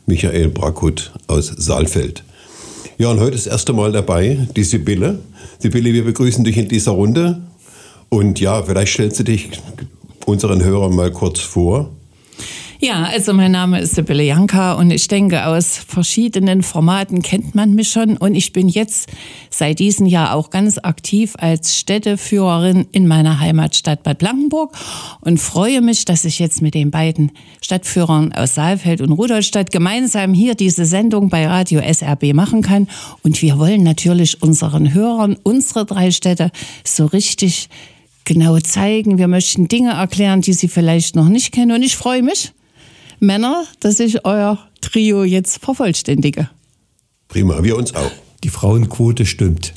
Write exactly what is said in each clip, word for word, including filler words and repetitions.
Michael Brackhut aus Saalfeld. Ja, und heute ist das erste Mal dabei die Sibylle. Sibylle, wir begrüßen dich in dieser Runde. Und ja, vielleicht stellst du dich unseren Hörern mal kurz vor. Ja, also mein Name ist Sibylle Janka und ich denke, aus verschiedenen Formaten kennt man mich schon. Und ich bin jetzt seit diesem Jahr auch ganz aktiv als Städteführerin in meiner Heimatstadt Bad Blankenburg und freue mich, dass ich jetzt mit den beiden Stadtführern aus Saalfeld und Rudolstadt gemeinsam hier diese Sendung bei Radio S R B machen kann. Und wir wollen natürlich unseren Hörern unsere drei Städte so richtig genau zeigen. Wir möchten Dinge erklären, die sie vielleicht noch nicht kennen. Und ich freue mich, Männer, dass ich euer Trio jetzt vervollständige. Prima, wir uns auch. Die Frauenquote stimmt.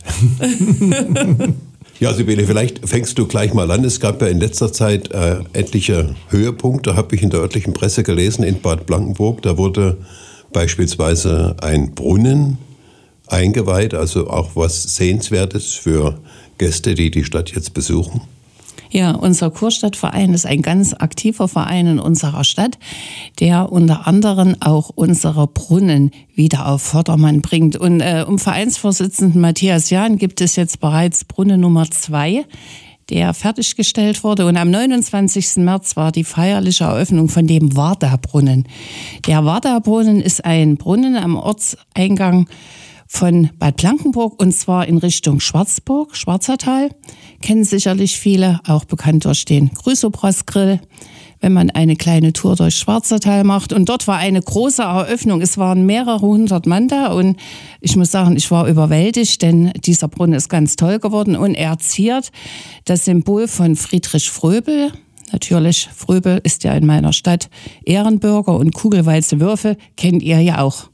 Ja, Sibylle, vielleicht fängst du gleich mal an. Es gab ja in letzter Zeit äh, etliche Höhepunkte, habe ich in der örtlichen Presse gelesen, in Bad Blankenburg. Da wurde beispielsweise ein Brunnen eingeweiht, also auch was Sehenswertes für Gäste, die die Stadt jetzt besuchen. Ja, unser Kurstadtverein ist ein ganz aktiver Verein in unserer Stadt, der unter anderem auch unsere Brunnen wieder auf Vordermann bringt. Und äh, um Vereinsvorsitzenden Matthias Jahn gibt es jetzt bereits Brunnen Nummer zwei, der fertiggestellt wurde. Und am neunundzwanzigsten März war die feierliche Eröffnung von dem Warda-Brunnen. Der Warda-Brunnen ist ein Brunnen am Ortseingang von Bad Blankenburg und zwar in Richtung Schwarzburg, Schwarzertal. Kennen sicherlich viele, auch bekannt durch den Grüßobras-Grill, wenn man eine kleine Tour durch Schwarzertal macht. Und dort war eine große Eröffnung. Es waren mehrere hundert Mann da und ich muss sagen, ich war überwältigt, denn dieser Brunnen ist ganz toll geworden und er ziert das Symbol von Friedrich Fröbel. Natürlich, Fröbel ist ja in meiner Stadt Ehrenbürger und kugelweiße Würfel kennt ihr ja auch.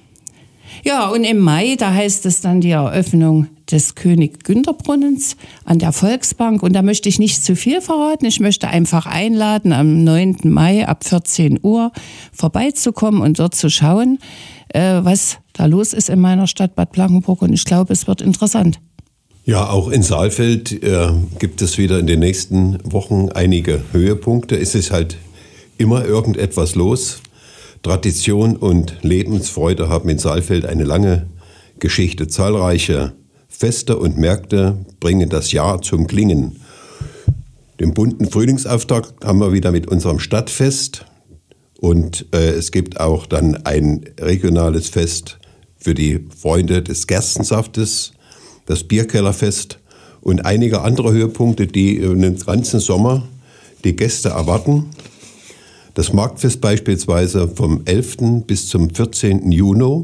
Ja, und im Mai, da heißt es dann die Eröffnung des König-Günther-Brunnens an der Volksbank. Und da möchte ich nicht zu viel verraten. Ich möchte einfach einladen, am neunten Mai ab vierzehn Uhr vorbeizukommen und dort zu schauen, äh, was da los ist in meiner Stadt Bad Blankenburg. Und ich glaube, es wird interessant. Ja, auch in Saalfeld äh, gibt es wieder in den nächsten Wochen einige Höhepunkte. Es ist halt immer irgendetwas los. Tradition und Lebensfreude haben in Saalfeld eine lange Geschichte. Zahlreiche Feste und Märkte bringen das Jahr zum Klingen. Den bunten Frühlingsauftakt haben wir wieder mit unserem Stadtfest. Und äh, es gibt auch dann ein regionales Fest für die Freunde des Gerstensaftes, das Bierkellerfest und einige andere Höhepunkte, die den ganzen Sommer die Gäste erwarten. Das Marktfest beispielsweise vom elften bis zum vierzehnten Juni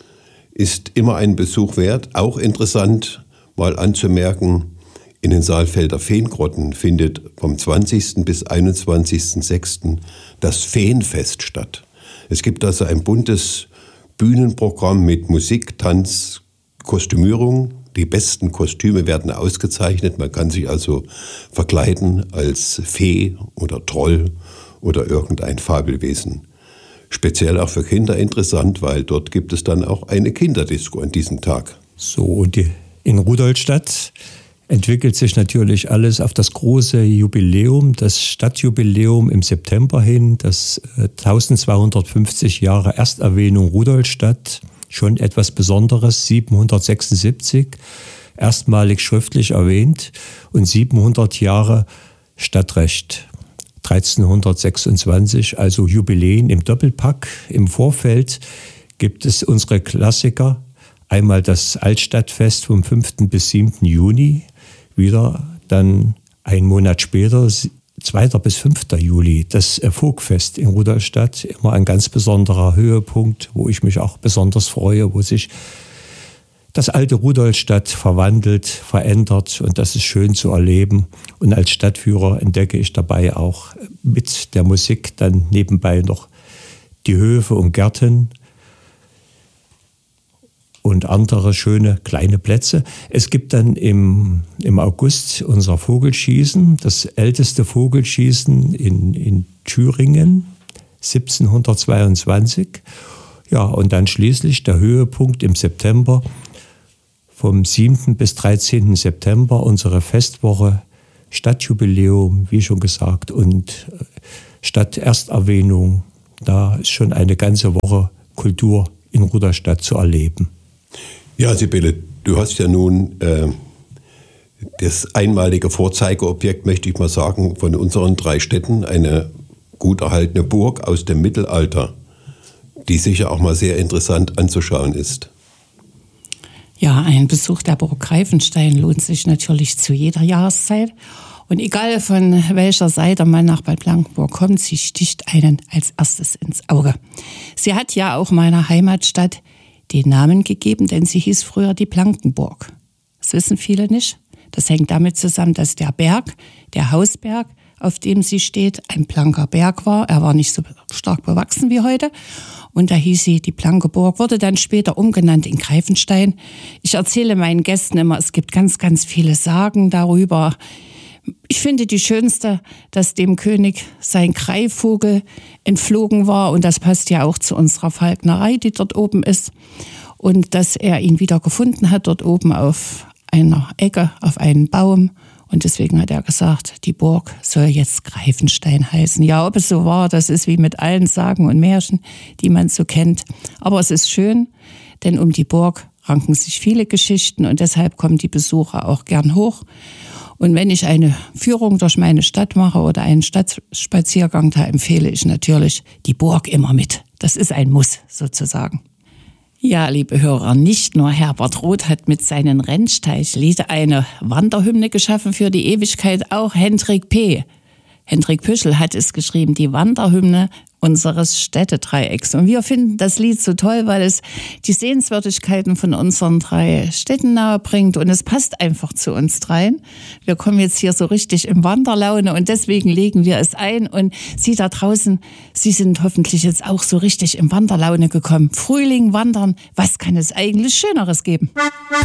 ist immer einen Besuch wert. Auch interessant mal anzumerken, in den Saalfelder Feengrotten findet vom zwanzigsten bis einundzwanzigsten sechsten das Feenfest statt. Es gibt also ein buntes Bühnenprogramm mit Musik, Tanz, Kostümierung. Die besten Kostüme werden ausgezeichnet. Man kann sich also verkleiden als Fee oder Troll oder irgendein Fabelwesen. Speziell auch für Kinder interessant, weil dort gibt es dann auch eine Kinderdisco an diesem Tag. So, und die, in Rudolstadt entwickelt sich natürlich alles auf das große Jubiläum, das Stadtjubiläum im September hin, das äh, eintausendzweihundertfünfzig Jahre Ersterwähnung Rudolstadt, schon etwas Besonderes, siebenhundertsechsundsiebzig, erstmalig schriftlich erwähnt und siebenhundert Jahre Stadtrecht. dreizehnhundertsechsundzwanzig, also Jubiläen im Doppelpack. Im Vorfeld gibt es unsere Klassiker. Einmal das Altstadtfest vom fünften bis siebten Juni, wieder dann einen Monat später, zweiten bis fünften Juli, das Vogtfest in Rudolstadt. Immer ein ganz besonderer Höhepunkt, wo ich mich auch besonders freue, wo sich das alte Rudolstadt verwandelt, verändert und das ist schön zu erleben. Und als Stadtführer entdecke ich dabei auch mit der Musik dann nebenbei noch die Höfe und Gärten und andere schöne kleine Plätze. Es gibt dann im, im August unser Vogelschießen, das älteste Vogelschießen in, in Thüringen, siebzehnhundertzweiundzwanzig. Ja, und dann schließlich der Höhepunkt im September, vom siebten bis dreizehnten September, unsere Festwoche, Stadtjubiläum, wie schon gesagt, und Stadtersterwähnung. Da ist schon eine ganze Woche Kultur in Rudderstadt zu erleben. Ja, Sibylle, du hast ja nun äh, das einmalige Vorzeigeobjekt, möchte ich mal sagen, von unseren drei Städten, eine gut erhaltene Burg aus dem Mittelalter, die sicher auch mal sehr interessant anzuschauen ist. Ja, ein Besuch der Burg Greifenstein lohnt sich natürlich zu jeder Jahreszeit. Und egal von welcher Seite man nach Bad Blankenburg kommt, sie sticht einen als erstes ins Auge. Sie hat ja auch meiner Heimatstadt den Namen gegeben, denn sie hieß früher die Blankenburg. Das wissen viele nicht. Das hängt damit zusammen, dass der Berg, der Hausberg, auf dem sie steht, ein blanker Berg war. Er war nicht so stark bewachsen wie heute. Und da hieß sie die Blanke Burg, wurde dann später umgenannt in Greifenstein. Ich erzähle meinen Gästen immer, es gibt ganz, ganz viele Sagen darüber. Ich finde die schönste, dass dem König sein Greifvogel entflogen war. Und das passt ja auch zu unserer Falknerei, die dort oben ist. Und dass er ihn wieder gefunden hat, dort oben auf einer Ecke, auf einem Baum. Und deswegen hat er gesagt, die Burg soll jetzt Greifenstein heißen. Ja, ob es so war, das ist wie mit allen Sagen und Märchen, die man so kennt. Aber es ist schön, denn um die Burg ranken sich viele Geschichten und deshalb kommen die Besucher auch gern hoch. Und wenn ich eine Führung durch meine Stadt mache oder einen Stadtspaziergang, da empfehle ich natürlich die Burg immer mit. Das ist ein Muss sozusagen. Ja, liebe Hörer, nicht nur Herbert Roth hat mit seinen Rennsteichlied eine Wanderhymne geschaffen für die Ewigkeit, auch Hendrik P. Hendrik Püschel hat es geschrieben, die Wanderhymne unseres Städtedreiecks. Und wir finden das Lied so toll, weil es die Sehenswürdigkeiten von unseren drei Städten nahe bringt und es passt einfach zu uns dreien. Wir kommen jetzt hier so richtig in Wanderlaune und deswegen legen wir es ein. Und Sie da draußen, Sie sind hoffentlich jetzt auch so richtig in Wanderlaune gekommen. Frühling, Wandern, was kann es eigentlich Schöneres geben?